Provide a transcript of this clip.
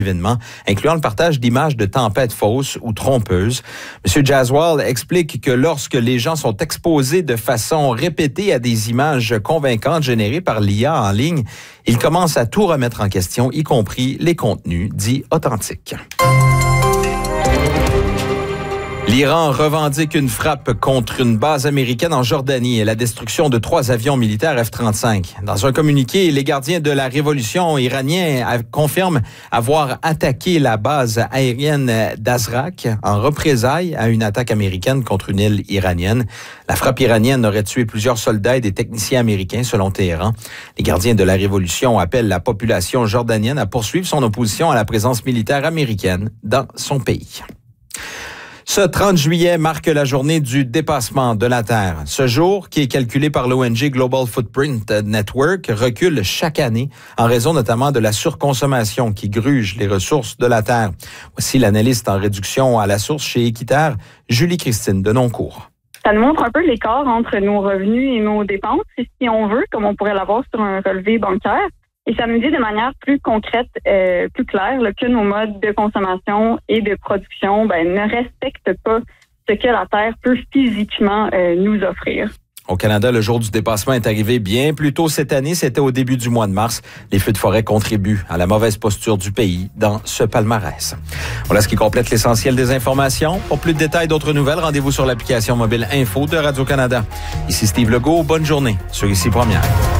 événements, incluant le partage d'images de tempêtes fausses ou trompeuses. M. Jaswal explique que lorsque les gens sont exposés de façon répétée à des images convaincantes générées par l'IA en ligne, ils commencent à tout remettre en question, y compris les contenus dits authentiques. L'Iran revendique une frappe contre une base américaine en Jordanie et la destruction de 3 avions militaires F-35. Dans un communiqué, les gardiens de la révolution iraniens confirment avoir attaqué la base aérienne d'Azraq en représailles à une attaque américaine contre une île iranienne. La frappe iranienne aurait tué plusieurs soldats et des techniciens américains, selon Téhéran. Les gardiens de la révolution appellent la population jordanienne à poursuivre son opposition à la présence militaire américaine dans son pays. Ce 30 juillet marque la journée du dépassement de la Terre. Ce jour, qui est calculé par l'ONG Global Footprint Network, recule chaque année en raison notamment de la surconsommation qui gruge les ressources de la Terre. Voici l'analyste en réduction à la source chez Équiterre, Julie-Christine Denoncourt. Ça nous montre un peu l'écart entre nos revenus et nos dépenses, si on veut, comme on pourrait l'avoir sur un relevé bancaire. Et ça nous dit de manière plus concrète, plus claire, que nos modes de consommation et de production ne respectent pas ce que la Terre peut physiquement nous offrir. Au Canada, le jour du dépassement est arrivé bien plus tôt cette année. C'était au début du mois de mars. Les feux de forêt contribuent à la mauvaise posture du pays dans ce palmarès. Voilà ce qui complète l'essentiel des informations. Pour plus de détails, d'autres nouvelles, rendez-vous sur l'application mobile Info de Radio-Canada. Ici Steve Legault. Bonne journée sur Ici Première.